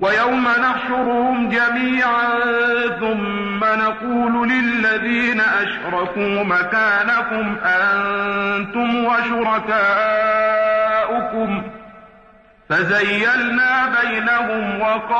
ويوم نحشرهم جميعا ثم نقول للذين أشركوا مكانكم أنتم وشركاؤكم فزيلنا بينهم